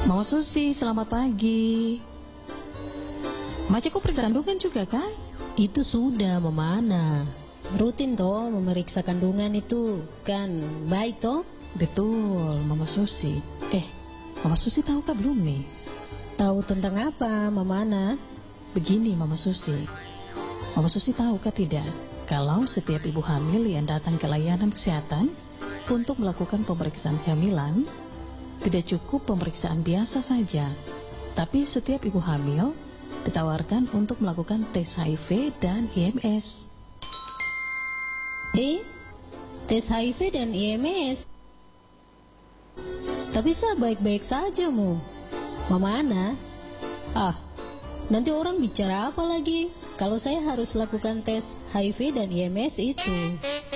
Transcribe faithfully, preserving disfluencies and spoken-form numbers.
Mama Susi, selamat pagi. Maciku periksa kandungan juga kan? Itu sudah, Mama Ana. Rutin toh memeriksa kandungan itu kan baik toh? Betul, Mama Susi. Eh, Mama Susi tahukah belum nih? Tahu tentang apa, Mama Ana? Begini, Mama Susi. Mama Susi tahukah tidak, kalau setiap ibu hamil yang datang ke layanan kesehatan untuk melakukan pemeriksaan kehamilan, tidak cukup pemeriksaan biasa saja, tapi setiap ibu hamil ditawarkan untuk melakukan tes H I V dan I M S. Eh, tes H I V dan I M S? Tapi saya baik-baik saja, Mu. Mama Ana, ah, nanti orang bicara apa lagi kalau saya harus lakukan tes H I V dan I M S itu?